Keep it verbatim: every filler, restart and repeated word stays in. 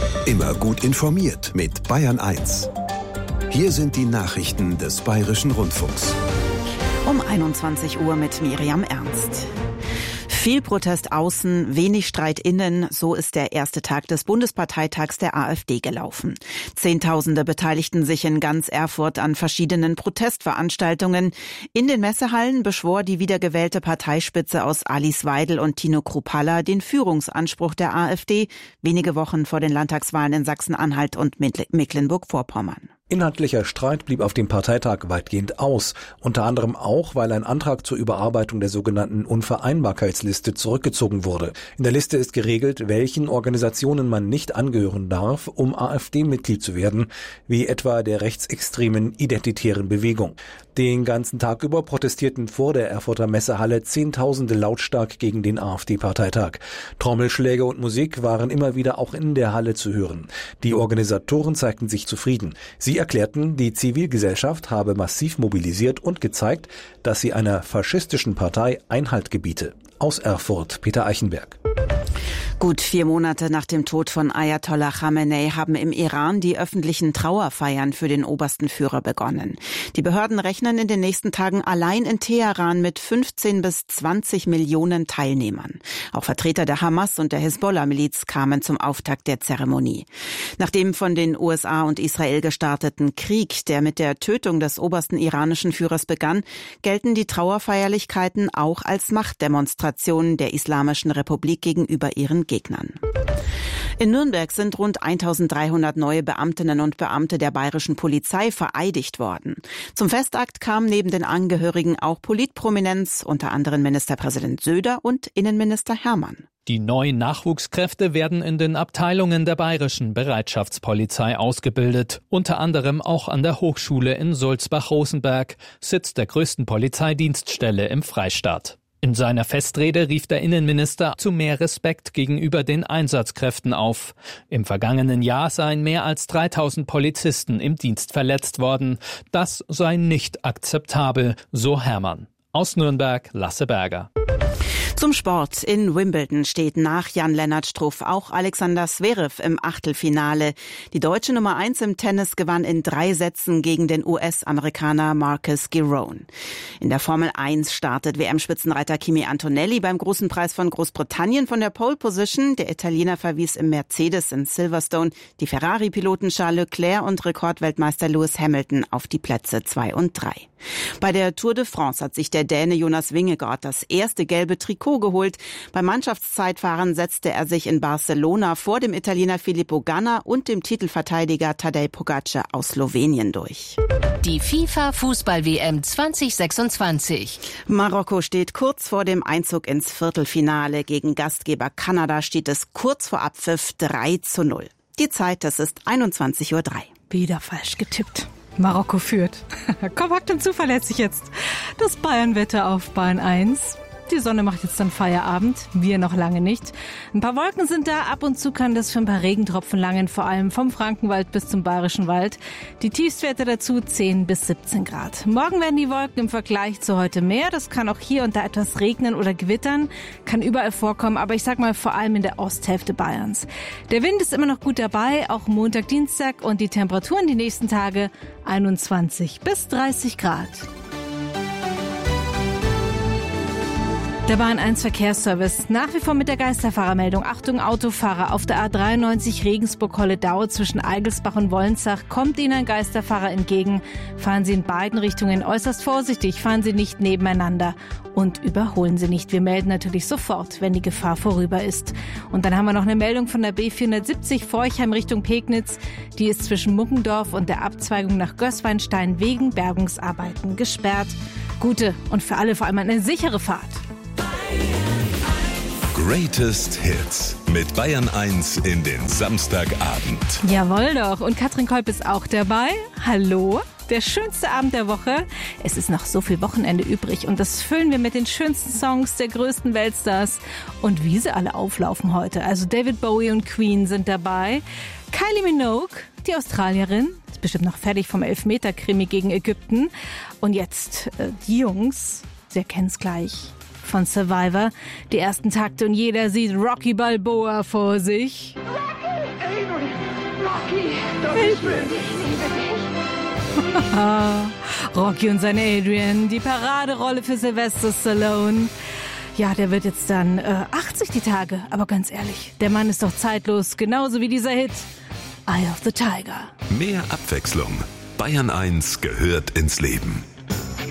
Immer gut informiert mit Bayern eins. Hier sind die Nachrichten des Bayerischen Rundfunks. Um einundzwanzig Uhr mit Miriam Ernst. Viel Protest außen, wenig Streit innen, so ist der erste Tag des Bundesparteitags der AfD gelaufen. Zehntausende beteiligten sich in ganz Erfurt an verschiedenen Protestveranstaltungen. In den Messehallen beschwor die wiedergewählte Parteispitze aus Alice Weidel und Tino Kruppalla den Führungsanspruch der AfD, wenige Wochen vor den Landtagswahlen in Sachsen-Anhalt und Mecklenburg-Vorpommern. Inhaltlicher Streit blieb auf dem Parteitag weitgehend aus, unter anderem auch, weil ein Antrag zur Überarbeitung der sogenannten Unvereinbarkeitsliste zurückgezogen wurde. In der Liste ist geregelt, welchen Organisationen man nicht angehören darf, um AfD-Mitglied zu werden, wie etwa der rechtsextremen Identitären Bewegung. Den ganzen Tag über protestierten vor der Erfurter Messehalle Zehntausende lautstark gegen den AfD-Parteitag. Trommelschläge und Musik waren immer wieder auch in der Halle zu hören. Die Organisatoren zeigten sich zufrieden. Sie erklärten, die Zivilgesellschaft habe massiv mobilisiert und gezeigt, dass sie einer faschistischen Partei Einhalt gebiete. Aus Erfurt, Peter Eichenberg. Gut vier Monate nach dem Tod von Ayatollah Khamenei haben im Iran die öffentlichen Trauerfeiern für den obersten Führer begonnen. Die Behörden rechnen in den nächsten Tagen allein in Teheran mit fünfzehn bis zwanzig Millionen Teilnehmern. Auch Vertreter der Hamas und der Hisbollah-Miliz kamen zum Auftakt der Zeremonie. Nach dem von den U S A und Israel gestarteten Krieg, der mit der Tötung des obersten iranischen Führers begann, gelten die Trauerfeierlichkeiten auch als Machtdemonstrationen der Islamischen Republik gegenüber ihren Gegnern. In Nürnberg sind rund eintausenddreihundert neue Beamtinnen und Beamte der bayerischen Polizei vereidigt worden. Zum Festakt kam neben den Angehörigen auch Politprominenz, unter anderem Ministerpräsident Söder und Innenminister Hermann. Die neuen Nachwuchskräfte werden in den Abteilungen der bayerischen Bereitschaftspolizei ausgebildet. Unter anderem auch an der Hochschule in Sulzbach-Rosenberg, Sitz der größten Polizeidienststelle im Freistaat. In seiner Festrede rief der Innenminister zu mehr Respekt gegenüber den Einsatzkräften auf. Im vergangenen Jahr seien mehr als dreitausend Polizisten im Dienst verletzt worden. Das sei nicht akzeptabel, so Hermann. Aus Nürnberg, Lasse Berger. Zum Sport. In Wimbledon steht nach Jan-Lennart Struff auch Alexander Zverev im Achtelfinale. Die deutsche Nummer eins im Tennis gewann in drei Sätzen gegen den U S-Amerikaner Marcus Giron. In der Formel eins startet W M-Spitzenreiter Kimi Antonelli beim Großen Preis von Großbritannien von der Pole Position. Der Italiener verwies im Mercedes in Silverstone die Ferrari-Piloten Charles Leclerc und Rekordweltmeister Lewis Hamilton auf die Plätze zwei und drei. Bei der Tour de France hat sich der Däne Jonas Vingegaard das erste gelbe Trikot geholt. Beim Mannschaftszeitfahren setzte er sich in Barcelona vor dem Italiener Filippo Ganna und dem Titelverteidiger Tadej Pogacar aus Slowenien durch. Die FIFA-Fußball-W M zwanzig sechsundzwanzig. Marokko steht kurz vor dem Einzug ins Viertelfinale. Gegen Gastgeber Kanada steht es kurz vor Abpfiff drei zu null. Die Zeit, das ist einundzwanzig Uhr drei. Wieder falsch getippt. Marokko führt. Kompakt und zuverlässig jetzt. Das Bayern-Wetter auf Bayern eins. Die Sonne macht jetzt dann Feierabend, wir noch lange nicht. Ein paar Wolken sind da, ab und zu kann das für ein paar Regentropfen langen, vor allem vom Frankenwald bis zum Bayerischen Wald. Die Tiefstwerte dazu zehn bis siebzehn Grad. Morgen werden die Wolken im Vergleich zu heute mehr. Das kann auch hier und da etwas regnen oder gewittern, kann überall vorkommen, aber ich sag mal vor allem in der Osthälfte Bayerns. Der Wind ist immer noch gut dabei, auch Montag, Dienstag, und die Temperaturen die nächsten Tage einundzwanzig bis dreißig Grad. Der Bayern eins Verkehrsservice nach wie vor mit der Geisterfahrermeldung. Achtung, Autofahrer, auf der A dreiundneunzig Regensburg-Holledau zwischen Eigelsbach und Wollensach kommt Ihnen ein Geisterfahrer entgegen. Fahren Sie in beiden Richtungen äußerst vorsichtig, fahren Sie nicht nebeneinander und überholen Sie nicht. Wir melden natürlich sofort, wenn die Gefahr vorüber ist. Und dann haben wir noch eine Meldung von der B vierhundertsiebzig Forchheim Richtung Pegnitz. Die ist zwischen Muckendorf und der Abzweigung nach Gößweinstein wegen Bergungsarbeiten gesperrt. Gute und für alle vor allem eine sichere Fahrt. Greatest Hits mit Bayern eins in den Samstagabend. Jawohl doch. Und Katrin Kolb ist auch dabei. Hallo. Der schönste Abend der Woche. Es ist noch so viel Wochenende übrig und das füllen wir mit den schönsten Songs der größten Weltstars. Und wie sie alle auflaufen heute. Also David Bowie und Queen sind dabei. Kylie Minogue, die Australierin, ist bestimmt noch fertig vom Elfmeter-Krimi gegen Ägypten. Und jetzt äh, die Jungs, Sie erkennen es gleich, von Survivor. Die ersten Takte und jeder sieht Rocky Balboa vor sich. Rocky! Adrian, Rocky, das ist schön. Ich liebe dich. Rocky und sein Adrian, die Paraderolle für Sylvester Stallone. Ja, der wird jetzt dann äh, achtzig die Tage. Aber ganz ehrlich, der Mann ist doch zeitlos, genauso wie dieser Hit Eye of the Tiger. Mehr Abwechslung. Bayern eins gehört ins Leben.